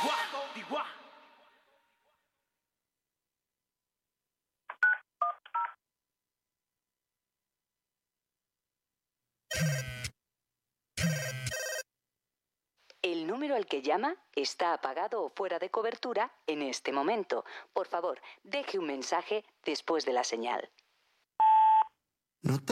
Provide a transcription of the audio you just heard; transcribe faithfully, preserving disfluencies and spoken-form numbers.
El número al que llama está apagado o fuera de cobertura en este momento. Por favor, deje un mensaje después de la señal. No te